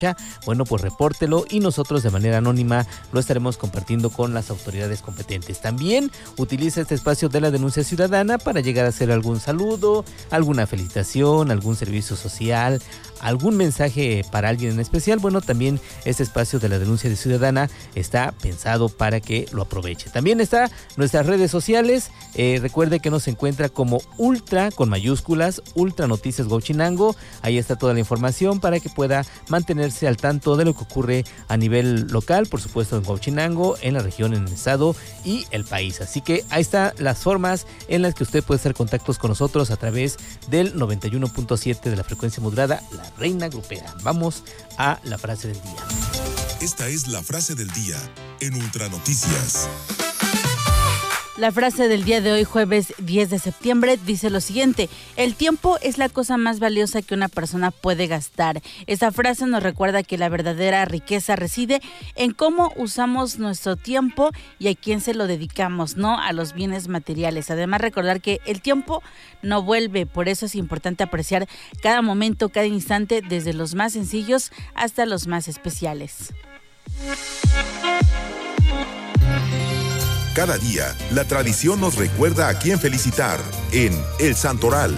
bueno, pues repórtelo y nosotros de manera anónima lo estaremos compartiendo con las autoridades competentes. También utiliza este espacio de la denuncia ciudadana para llegar a hacer algún saludo, alguna felicitación, algún servicio social, algún mensaje para alguien en especial. Bueno, también este espacio de la denuncia ciudadana está pensado para que lo aproveche. También está nuestras redes sociales. Recuerde que nos encuentra como Ultra, con mayúsculas, Ultra Noticias Huauchinango. Ahí está toda la información para que pueda mantenerse al tanto de lo que ocurre a nivel local, por supuesto en Huauchinango, en la región, en el estado y el país. Así que ahí están las formas en las que usted puede hacer contactos con nosotros a través del 91.7 de la frecuencia modulada, La Reina Grupera. Vamos a la frase del día. Esta es la frase del día en Ultra Noticias. La frase del día de hoy, jueves 10 de septiembre, dice lo siguiente: el tiempo es la cosa más valiosa que una persona puede gastar. Esta frase nos recuerda que la verdadera riqueza reside en cómo usamos nuestro tiempo y a quién se lo dedicamos, no a los bienes materiales. Además, recordar que el tiempo no vuelve, por eso es importante apreciar cada momento, cada instante, desde los más sencillos hasta los más especiales. Cada día, la tradición nos recuerda a quién felicitar en El Santoral.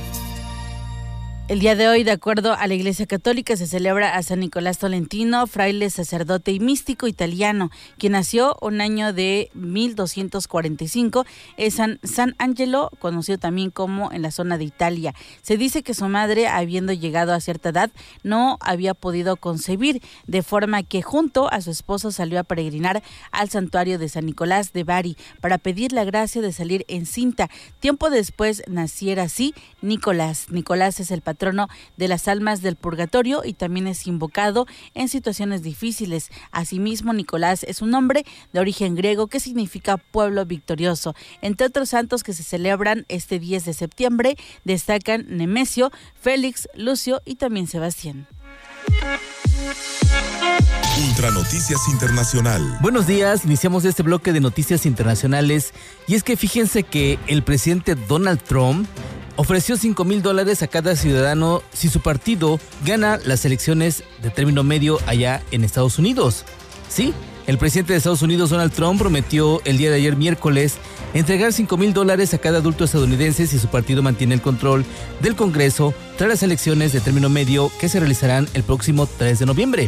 El día de hoy, de acuerdo a la Iglesia Católica, se celebra a San Nicolás Tolentino, fraile, sacerdote y místico italiano, quien nació un año de 1245 en San Angelo, conocido también como en la zona de Italia. Se dice que su madre, habiendo llegado a cierta edad, no había podido concebir, de forma que junto a su esposo salió a peregrinar al santuario de San Nicolás de Bari para pedir la gracia de salir encinta. Tiempo después naciera así Nicolás. Nicolás es el patrono de las almas del purgatorio y también es invocado en situaciones difíciles. Asimismo, Nicolás es un nombre de origen griego que significa pueblo victorioso. Entre otros santos que se celebran este 10 de septiembre destacan Nemesio, Félix, Lucio y también Sebastián. Ultra Noticias Internacional. Buenos días, iniciamos este bloque de noticias internacionales y es que fíjense que el presidente Donald Trump ofreció $5,000 a cada ciudadano si su partido gana las elecciones de término medio allá en Estados Unidos. Sí, el presidente de Estados Unidos, Donald Trump, prometió el día de ayer miércoles entregar $5,000 a cada adulto estadounidense si su partido mantiene el control del Congreso tras las elecciones de término medio que se realizarán el próximo 3 de noviembre.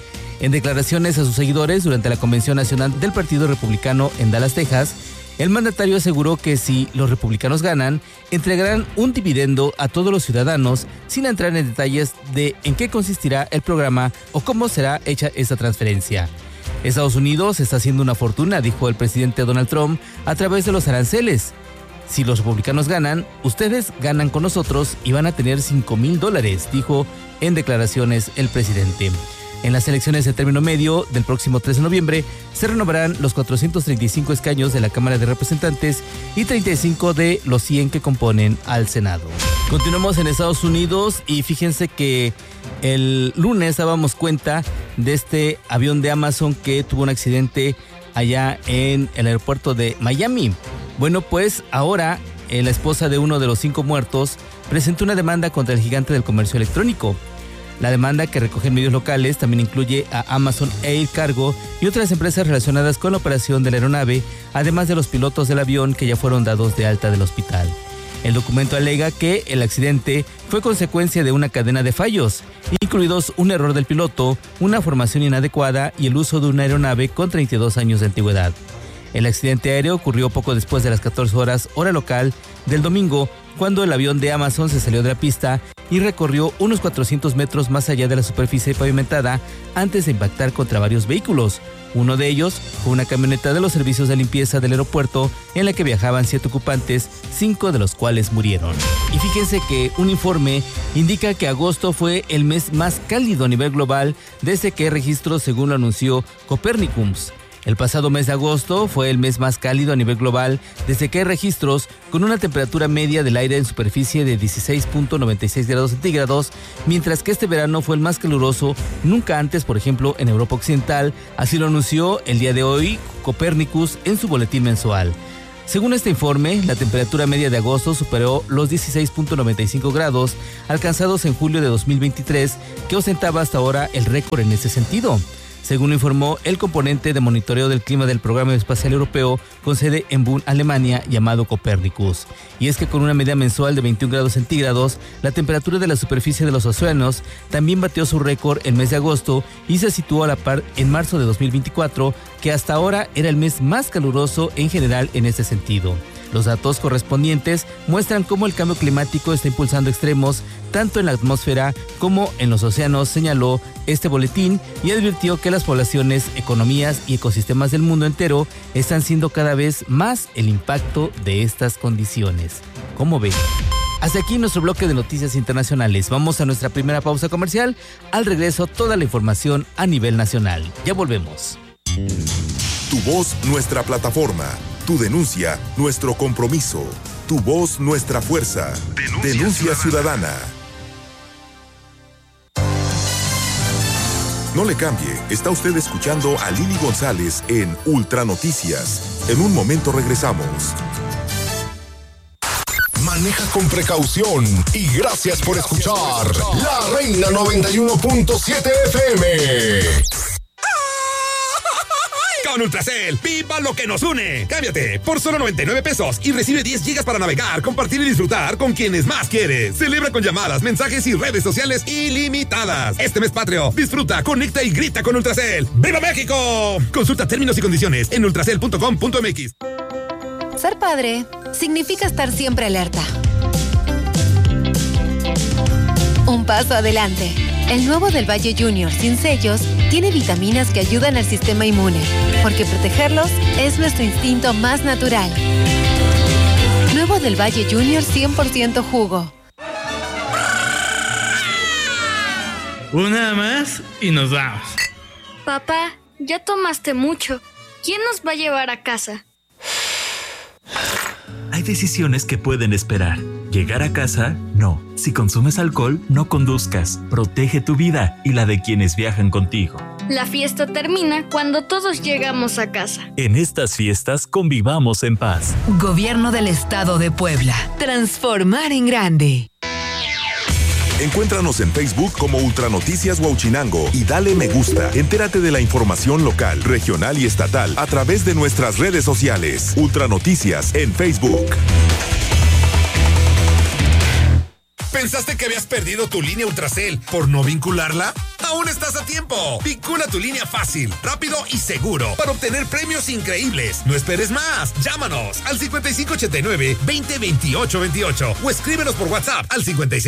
En declaraciones a sus seguidores durante la Convención Nacional del Partido Republicano en Dallas, Texas, el mandatario aseguró que si los republicanos ganan, entregarán un dividendo a todos los ciudadanos sin entrar en detalles de en qué consistirá el programa o cómo será hecha esa transferencia. Estados Unidos está haciendo una fortuna, dijo el presidente Donald Trump, a través de los aranceles. Si los republicanos ganan, ustedes ganan con nosotros y van a tener $5,000, dijo en declaraciones el presidente. En las elecciones de término medio del próximo 3 de noviembre se renovarán los 435 escaños de la Cámara de Representantes y 35 de los 100 que componen al Senado. Continuamos en Estados Unidos y fíjense que el lunes dábamos cuenta de este avión de Amazon que tuvo un accidente allá en el aeropuerto de Miami. Bueno, pues ahora la esposa de uno de los 5 muertos presentó una demanda contra el gigante del comercio electrónico. La demanda, que recogen medios locales, también incluye a Amazon Air Cargo y otras empresas relacionadas con la operación de la aeronave, además de los pilotos del avión que ya fueron dados de alta del hospital. El documento alega que el accidente fue consecuencia de una cadena de fallos, incluidos un error del piloto, una formación inadecuada y el uso de una aeronave con 32 años de antigüedad. El accidente aéreo ocurrió poco después de las 14 horas hora local del domingo, cuando el avión de Amazon se salió de la pista y recorrió unos 400 metros más allá de la superficie pavimentada antes de impactar contra varios vehículos. Uno de ellos fue una camioneta de los servicios de limpieza del aeropuerto en la que viajaban 7 ocupantes, 5 de los cuales murieron. Y fíjense que un informe indica que agosto fue el mes más cálido a nivel global desde que hay registros, según lo anunció Copernicus. El pasado mes de agosto fue el mes más cálido a nivel global desde que hay registros, con una temperatura media del aire en superficie de 16.96 grados centígrados, mientras que este verano fue el más caluroso nunca antes, por ejemplo, en Europa Occidental. Así lo anunció el día de hoy Copernicus en su boletín mensual. Según este informe, la temperatura media de agosto superó los 16.95 grados alcanzados en julio de 2023, que ostentaba hasta ahora el récord en ese sentido. Según informó el componente de monitoreo del clima del Programa Espacial Europeo con sede en Bonn, Alemania, llamado Copernicus. Y es que con una media mensual de 21 grados centígrados, la temperatura de la superficie de los océanos también batió su récord el mes de agosto y se situó a la par en marzo de 2024, que hasta ahora era el mes más caluroso en general en este sentido. Los datos correspondientes muestran cómo el cambio climático está impulsando extremos tanto en la atmósfera como en los océanos, señaló este boletín, y advirtió que las poblaciones, economías y ecosistemas del mundo entero están siendo cada vez más el impacto de estas condiciones. ¿Cómo ven? Hasta aquí nuestro bloque de noticias internacionales. Vamos a nuestra primera pausa comercial. Al regreso, toda la información a nivel nacional. Ya volvemos. Tu voz, nuestra plataforma. Tu denuncia, nuestro compromiso. Tu voz, nuestra fuerza. Denuncia ciudadana. No le cambie, está usted escuchando a Lili González en Ultra Noticias. En un momento regresamos. Maneja con precaución y gracias por escuchar La Reina 91.7 FM. Con Ultracel, viva lo que nos une. Cámbiate por solo 99 pesos y recibe 10 gigas para navegar, compartir y disfrutar con quienes más quieres. Celebra con llamadas, mensajes y redes sociales ilimitadas. Este mes patrio, disfruta, conecta y grita con Ultracel. ¡Viva México! Consulta términos y condiciones en ultracel.com.mx. Ser padre significa estar siempre alerta. Un paso adelante. El nuevo del Valle Junior sin sellos tiene vitaminas que ayudan al sistema inmune, porque protegerlos es nuestro instinto más natural. Nuevo del Valle Junior 100% jugo. Una más y nos vamos. Papá, ya tomaste mucho. ¿Quién nos va a llevar a casa? Hay decisiones que pueden esperar. Llegar a casa, no. Si consumes alcohol, no conduzcas. Protege tu vida y la de quienes viajan contigo. La fiesta termina cuando todos llegamos a casa. En estas fiestas convivamos en paz. Gobierno del Estado de Puebla. Transformar en grande. Encuéntranos en Facebook como Ultranoticias Huauchinango y dale me gusta. Entérate de la información local, regional y estatal a través de nuestras redes sociales. Ultranoticias en Facebook. ¿Pensaste que habías perdido tu línea Ultracel por no vincularla? ¡Aún estás a tiempo! Vincula tu línea fácil, rápido y seguro para obtener premios increíbles. No esperes más. Llámanos al 5589-202828 o escríbenos por WhatsApp al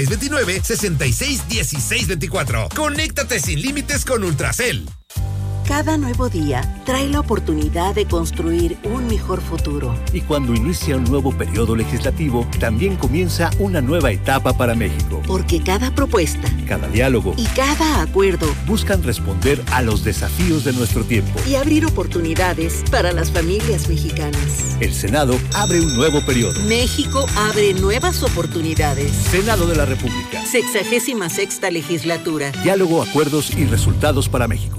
5629-661624. Conéctate sin límites con Ultracel. Cada nuevo día trae la oportunidad de construir un mejor futuro. Y cuando inicia un nuevo periodo legislativo, también comienza una nueva etapa para México. Porque cada propuesta, cada diálogo y cada acuerdo buscan responder a los desafíos de nuestro tiempo y abrir oportunidades para las familias mexicanas. El Senado abre un nuevo periodo. México abre nuevas oportunidades. Senado de la República. 66ª legislatura. Diálogo, acuerdos y resultados para México.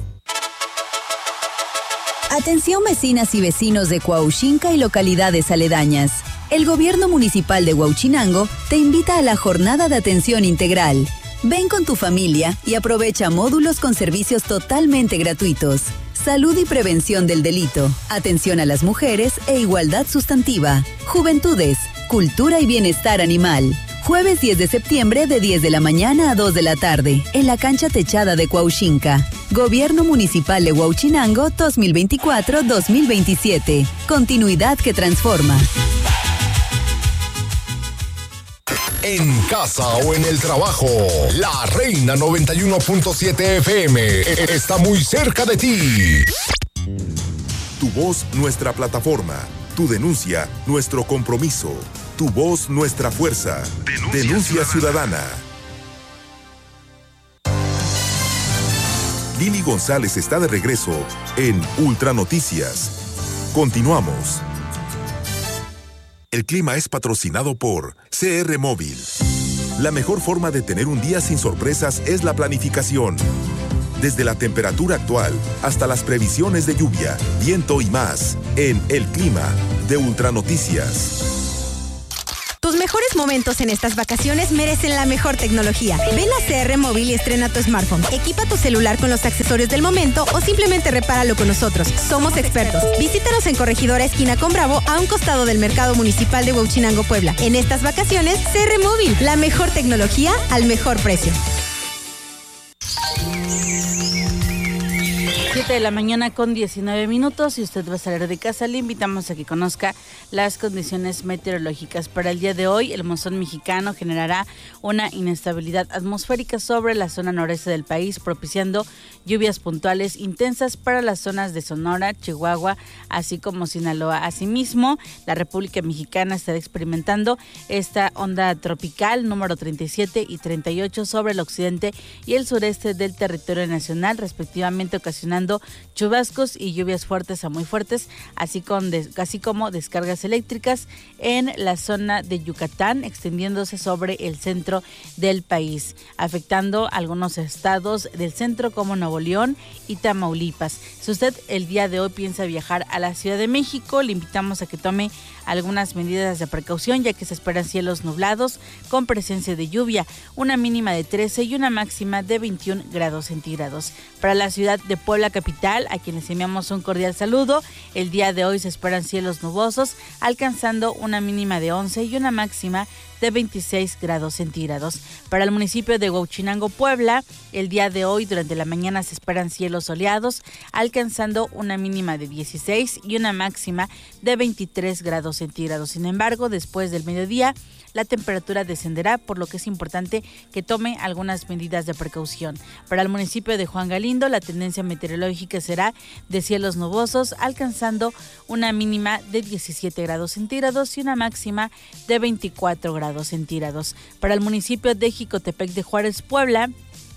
Atención vecinas y vecinos de Cuauhxinca y localidades aledañas. El Gobierno Municipal de Huauchinango te invita a la Jornada de Atención Integral. Ven con tu familia y aprovecha módulos con servicios totalmente gratuitos. Salud y prevención del delito, atención a las mujeres e igualdad sustantiva, juventudes, cultura y bienestar animal. Jueves 10 de septiembre de 10 de la mañana a 2 de la tarde, en la cancha techada de Cuauhxinca. Gobierno Municipal de Huauchinango 2024-2027. Continuidad que transforma. En casa o en el trabajo, La Reina 91.7 FM está muy cerca de ti. Tu voz, nuestra plataforma. Tu denuncia, nuestro compromiso. Tu voz, nuestra fuerza. Denuncia ciudadana. Lili González está de regreso en Ultra Noticias. Continuamos. El clima es patrocinado por CR Móvil. La mejor forma de tener un día sin sorpresas es la planificación. Desde la temperatura actual hasta las previsiones de lluvia, viento y más, en El Clima de Ultranoticias. Tus mejores momentos en estas vacaciones merecen la mejor tecnología. Ven a CR Móvil y estrena tu smartphone. Equipa tu celular con los accesorios del momento o simplemente repáralo con nosotros. Somos expertos. Visítanos en Corregidora Esquina con Bravo, a un costado del Mercado Municipal de Huauchinango, Puebla. En estas vacaciones, CR Móvil, la mejor tecnología al mejor precio. 7 de la mañana con 19 minutos. Si usted va a salir de casa, le invitamos a que conozca las condiciones meteorológicas. Para el día de hoy, el monzón mexicano generará una inestabilidad atmosférica sobre la zona noreste del país, propiciando lluvias puntuales intensas para las zonas de Sonora, Chihuahua, así como Sinaloa. Asimismo, la República Mexicana estará experimentando esta onda tropical número 37 y 38 sobre el occidente y el sureste del territorio nacional, respectivamente ocasionando chubascos y lluvias fuertes a muy fuertes, así como descargas eléctricas en la zona de Yucatán, extendiéndose sobre el centro del país, afectando algunos estados del centro como Nuevo León y Tamaulipas. Si usted el día de hoy piensa viajar a la Ciudad de México, le invitamos a que tome algunas medidas de precaución, ya que se esperan cielos nublados con presencia de lluvia, una mínima de 13 y una máxima de 21 grados centígrados. Para la ciudad de Puebla capital, a quienes enviamos un cordial saludo, el día de hoy se esperan cielos nubosos, alcanzando una mínima de 11 y una máxima de 26 grados centígrados. Para el municipio de Huauchinango, Puebla, el día de hoy durante la mañana se esperan cielos soleados, alcanzando una mínima de 16 y una máxima de 23 grados centígrados. Sin embargo, después del mediodía, la temperatura descenderá, por lo que es importante que tome algunas medidas de precaución. Para el municipio de Juan Galindo, la tendencia meteorológica será de cielos nubosos, alcanzando una mínima de 17 grados centígrados y una máxima de 24 grados centígrados. Para el municipio de Jicotepec de Juárez, Puebla,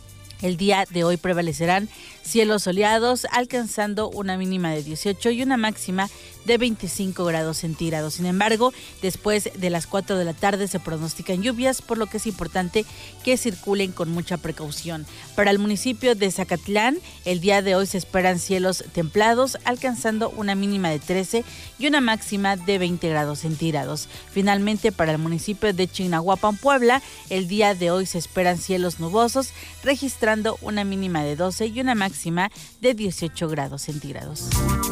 el día de hoy prevalecerán cielos soleados, alcanzando una mínima de 18 y una máxima de 25 grados centígrados. Sin embargo, después de las 4 de la tarde se pronostican lluvias, por lo que es importante que circulen con mucha precaución. Para el municipio de Zacatlán, el día de hoy se esperan cielos templados, alcanzando una mínima de 13 y una máxima de 20 grados centígrados. Finalmente, para el municipio de Chignahuapan, Puebla, el día de hoy se esperan cielos nubosos, registrando una mínima de 12 y una máxima de 18 grados centígrados.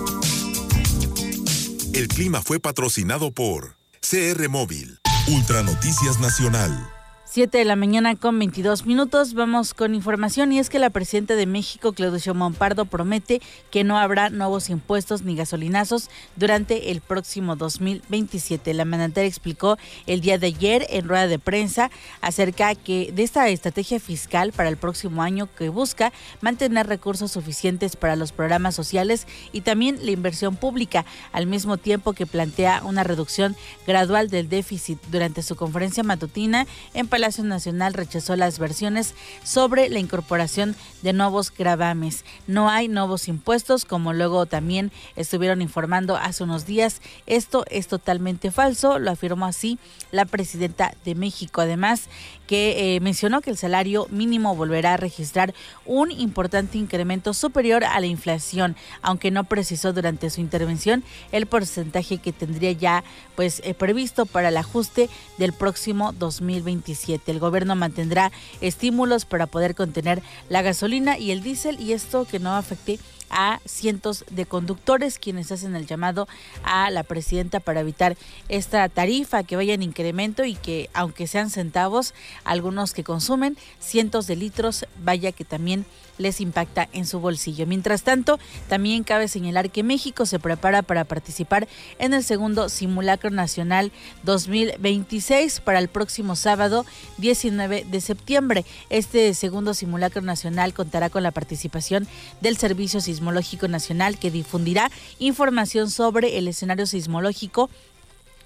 El clima fue patrocinado por CR Móvil, Ultranoticias Nacional. 7 de la mañana con 22 minutos, vamos con información, y es que la presidenta de México, Claudia Sheinbaum Pardo, promete que no habrá nuevos impuestos ni gasolinazos durante el próximo 2027. La mandataria explicó el día de ayer en rueda de prensa acerca de esta estrategia fiscal para el próximo año que busca mantener recursos suficientes para los programas sociales y también la inversión pública, al mismo tiempo que plantea una reducción gradual del déficit. Durante su conferencia matutina en Palacio Nacional rechazó las versiones sobre la incorporación de nuevos gravames. No hay nuevos impuestos, como luego también estuvieron informando hace unos días. Esto es totalmente falso, lo afirmó así la presidenta de México. Además, que mencionó que el salario mínimo volverá a registrar un importante incremento superior a la inflación, aunque no precisó durante su intervención el porcentaje que tendría ya previsto para el ajuste del próximo 2027. El gobierno mantendrá estímulos para poder contener la gasolina y el diésel, y esto que no afecte a cientos de conductores, quienes hacen el llamado a la presidenta para evitar esta tarifa que vaya en incremento y que, aunque sean centavos, algunos que consumen cientos de litros, vaya que también les impacta en su bolsillo. Mientras tanto, también cabe señalar que México se prepara para participar en el segundo Simulacro Nacional 2026 para el próximo sábado 19 de septiembre. Este segundo Simulacro Nacional contará con la participación del Servicio Sismológico Nacional, que difundirá información sobre el escenario sismológico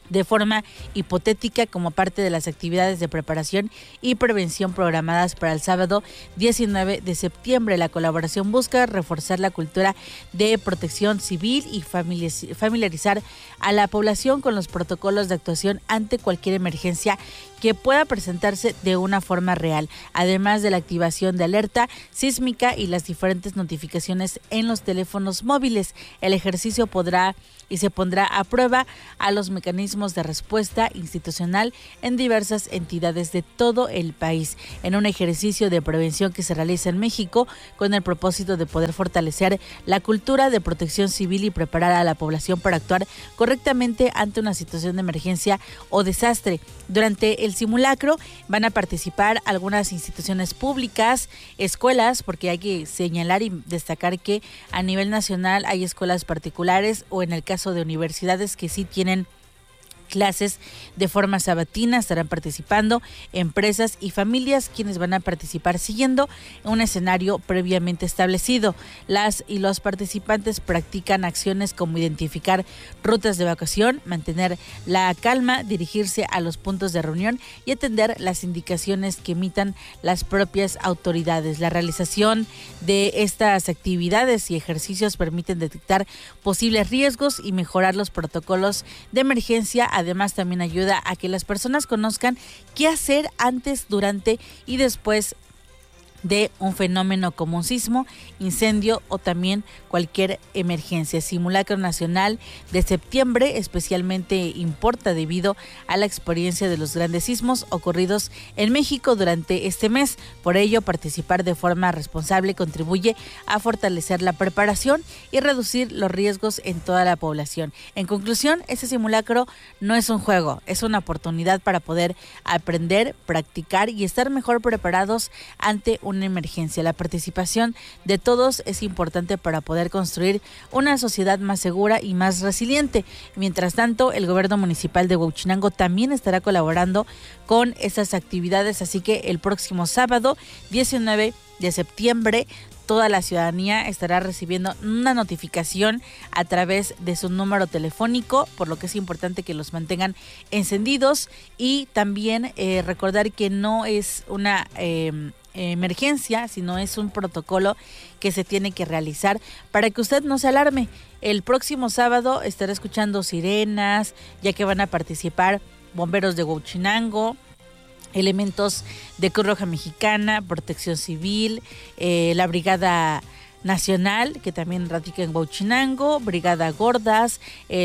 de forma hipotética como parte de las actividades de preparación y prevención programadas para el sábado 19 de septiembre. La colaboración busca reforzar la cultura de protección civil y familiarizar a la población con los protocolos de actuación ante cualquier emergencia que pueda presentarse de una forma real, además de la activación de alerta sísmica y las diferentes notificaciones en los teléfonos móviles. El ejercicio podrá y se pondrá a prueba a los mecanismos de respuesta institucional en diversas entidades de todo el país, en un ejercicio de prevención que se realiza en México con el propósito de poder fortalecer la cultura de protección civil y preparar a la población para actuar correctamente ante una situación de emergencia o desastre. Durante el simulacro van a participar algunas instituciones públicas, escuelas, porque hay que señalar y destacar que a nivel nacional hay escuelas particulares o en el caso de universidades que sí tienen clases de forma sabatina, estarán participando empresas y familias quienes van a participar siguiendo un escenario previamente establecido. Las y los participantes practican acciones como identificar rutas de evacuación, mantener la calma, dirigirse a los puntos de reunión y atender las indicaciones que emitan las propias autoridades. La realización de estas actividades y ejercicios permiten detectar posibles riesgos y mejorar los protocolos de emergencia. Además, también ayuda a que las personas conozcan qué hacer antes, durante y después de un fenómeno como un sismo, incendio o también cualquier emergencia. Simulacro Nacional de septiembre especialmente importa debido a la experiencia de los grandes sismos ocurridos en México durante este mes. Por ello, participar de forma responsable contribuye a fortalecer la preparación y reducir los riesgos en toda la población. En conclusión, este simulacro no es un juego, es una oportunidad para poder aprender, practicar y estar mejor preparados ante una emergencia. La participación de todos es importante para poder construir una sociedad más segura y más resiliente. Mientras tanto, el gobierno municipal de Huauchinango también estará colaborando con estas actividades, así que el próximo sábado 19 de septiembre toda la ciudadanía estará recibiendo una notificación a través de su número telefónico, por lo que es importante que los mantengan encendidos y también recordar que no es una emergencia, sino es un protocolo que se tiene que realizar para que usted no se alarme. El próximo sábado estará escuchando sirenas, ya que van a participar bomberos de Huauchinango, elementos de Cruz Roja Mexicana, Protección Civil, la Brigada Nacional, que también radica en Huauchinango, Brigada Gordas,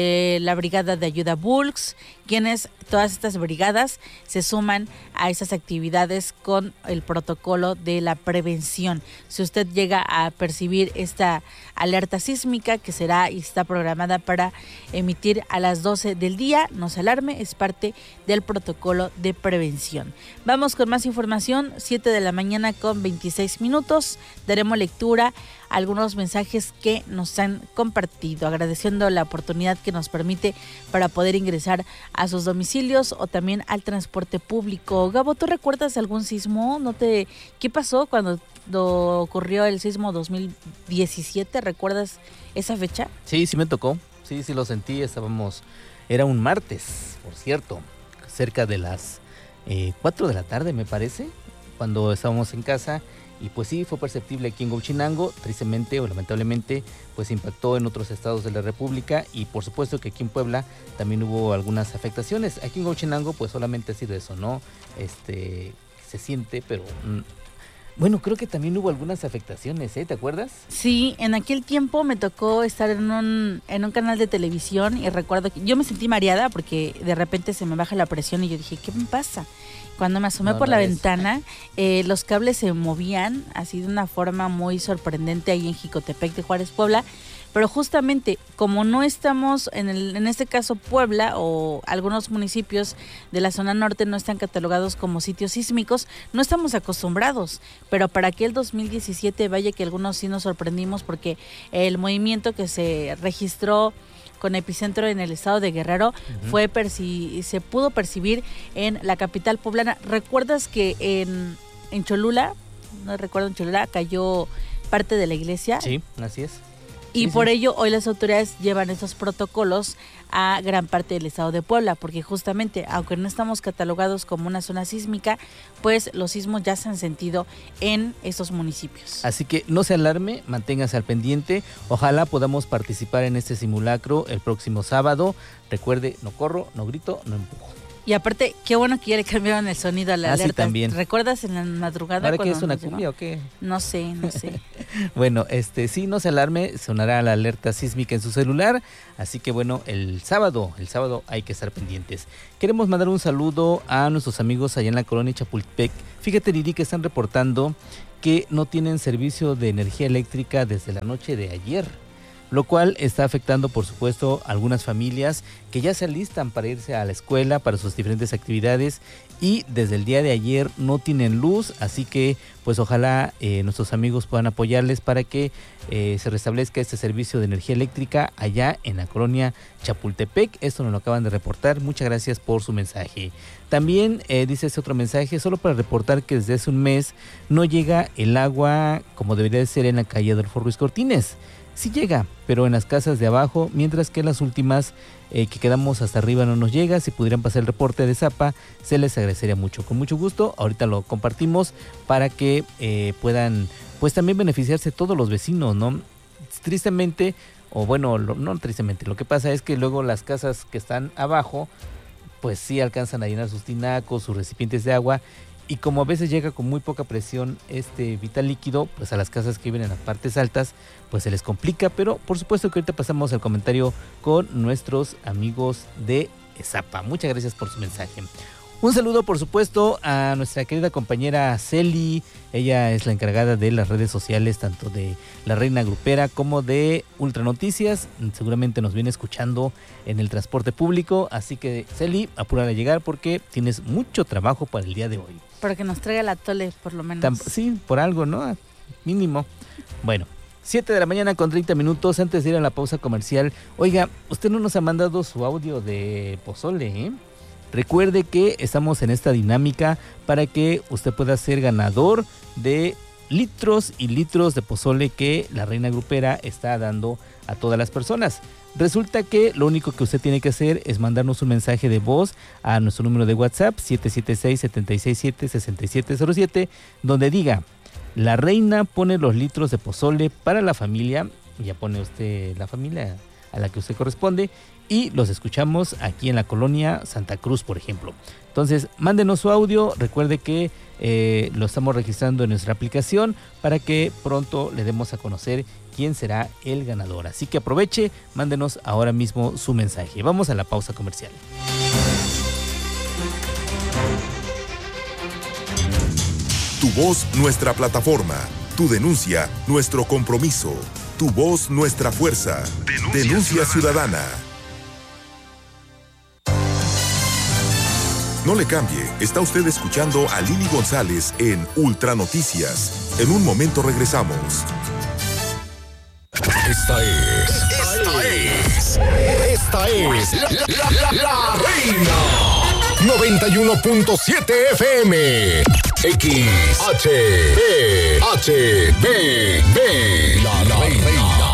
la Brigada de Ayuda Bulks, quienes todas estas brigadas se suman a esas actividades con el protocolo de la prevención. Si usted llega a percibir esta alerta sísmica que será y está programada para emitir a las 12 del día, no se alarme, es parte del protocolo de prevención. Vamos con más información, 7 de la mañana con 26 minutos, daremos lectura a algunos mensajes que nos han compartido, agradeciendo la oportunidad que nos permite para poder ingresar a sus domicilios o también al transporte público. Gabo, ¿tú recuerdas algún sismo? ¿Qué pasó cuando ocurrió el sismo 2017? ¿Recuerdas esa fecha? Sí, sí me tocó. Sí lo sentí. Era un martes, por cierto, cerca de las 4 de la tarde, me parece, cuando estábamos en casa. Y pues sí, fue perceptible aquí en Huauchinango, tristemente o lamentablemente, pues impactó en otros estados de la República y por supuesto que aquí en Puebla también hubo algunas afectaciones. Aquí en Huauchinango pues solamente ha sido eso, ¿no? Se siente, pero bueno, creo que también hubo algunas afectaciones, ¿te acuerdas? Sí, en aquel tiempo me tocó estar en un canal de televisión y recuerdo que yo me sentí mareada porque de repente se me baja la presión y yo dije, ¿qué me pasa? Cuando me asomé por la ventana, los cables se movían así de una forma muy sorprendente ahí en Jicotepec de Juárez, Puebla. Pero justamente como no estamos, en este caso Puebla o algunos municipios de la zona norte no están catalogados como sitios sísmicos, no estamos acostumbrados. Pero para aquel 2017, vaya que algunos sí nos sorprendimos porque el movimiento que se registró con epicentro en el estado de Guerrero se pudo percibir en la capital poblana. ¿Recuerdas que en Cholula, no recuerdo, en Cholula cayó parte de la iglesia? Sí, así es. Y por ello hoy las autoridades llevan estos protocolos a gran parte del estado de Puebla, porque justamente, aunque no estamos catalogados como una zona sísmica, pues los sismos ya se han sentido en estos municipios. Así que no se alarme, manténgase al pendiente. Ojalá podamos participar en este simulacro el próximo sábado. Recuerde, no corro, no grito, no empujo. Y aparte, qué bueno que ya le cambiaron el sonido a la alerta. Sí, también. ¿Recuerdas en la madrugada? ¿Ahora qué es una cumbia o qué? No sé. Bueno, sí, no se alarme, sonará la alerta sísmica en su celular. Así que bueno, el sábado hay que estar pendientes. Queremos mandar un saludo a nuestros amigos allá en la colonia Chapultepec. Fíjate, Lili, que están reportando que no tienen servicio de energía eléctrica desde la noche de ayer, lo cual está afectando, por supuesto, a algunas familias que ya se alistan para irse a la escuela, para sus diferentes actividades, y desde el día de ayer no tienen luz, así que pues ojalá nuestros amigos puedan apoyarles para que se restablezca este servicio de energía eléctrica allá en la colonia Chapultepec. Esto nos lo acaban de reportar, muchas gracias por su mensaje. También dice ese otro mensaje, solo para reportar que desde hace un mes no llega el agua como debería de ser en la calle Adolfo Ruiz Cortines. Sí llega, pero en las casas de abajo, mientras que en las últimas que quedamos hasta arriba no nos llega. Si pudieran pasar el reporte de Zapa, se les agradecería mucho. Con mucho gusto, ahorita lo compartimos para que puedan pues también beneficiarse todos los vecinos, ¿no? Tristemente, o bueno, no tristemente, lo que pasa es que luego las casas que están abajo, pues sí alcanzan a llenar sus tinacos, sus recipientes de agua. Y como a veces llega con muy poca presión este vital líquido, pues a las casas que viven en las partes altas, pues se les complica. Pero por supuesto que ahorita pasamos al comentario con nuestros amigos de Zapa. Muchas gracias por su mensaje. Un saludo, por supuesto, a nuestra querida compañera Celi. Ella es la encargada de las redes sociales, tanto de La Reina Grupera como de Ultranoticias. Seguramente nos viene escuchando en el transporte público. Así que, Celi, apúrala a llegar porque tienes mucho trabajo para el día de hoy. Para que nos traiga la tole, por lo menos. Sí, por algo, ¿no? Mínimo. Bueno, 7 de la mañana con 30 minutos antes de ir a la pausa comercial. Oiga, usted no nos ha mandado su audio de pozole, ¿eh? Recuerde que estamos en esta dinámica para que usted pueda ser ganador de litros y litros de pozole que La Reina Grupera está dando a todas las personas. Resulta que lo único que usted tiene que hacer es mandarnos un mensaje de voz a nuestro número de WhatsApp 776-767-6707, donde diga: La Reina pone los litros de pozole para la familia. Ya pone usted la familia a la que usted corresponde y los escuchamos aquí en la colonia Santa Cruz, por ejemplo. Entonces, mándenos su audio. Recuerde que lo estamos registrando en nuestra aplicación para que pronto le demos a conocer quién será el ganador. Así que aproveche, mándenos ahora mismo su mensaje. Vamos a la pausa comercial. Tu voz, nuestra plataforma. Tu denuncia, nuestro compromiso. Tu voz, nuestra fuerza. Denuncia ciudadana. No le cambie, está usted escuchando a Lili González en Ultranoticias. En un momento regresamos. Esta es la Reina 91.7 FM XHB La Reina